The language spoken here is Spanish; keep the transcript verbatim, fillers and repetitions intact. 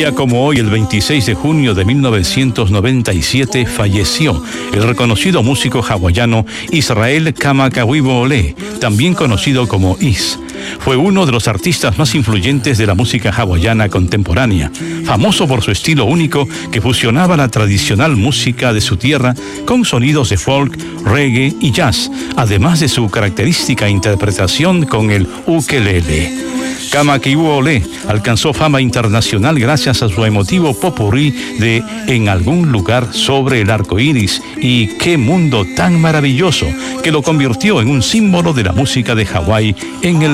día como hoy, el veintiséis de junio de mil novecientos noventa y siete, falleció el reconocido músico hawaiano Israel Kamakawiwo'ole, también conocido como Is. Fue uno de los artistas más influyentes de la música hawaiana contemporánea, famoso por su estilo único que fusionaba la tradicional música de su tierra con sonidos de folk, reggae y jazz, además de su característica interpretación con el ukelele. Kamakawiwo'ole alcanzó fama internacional gracias a su emotivo popurrí de En algún lugar sobre el arco iris y Qué mundo tan maravilloso, que lo convirtió en un símbolo de la música de Hawái en el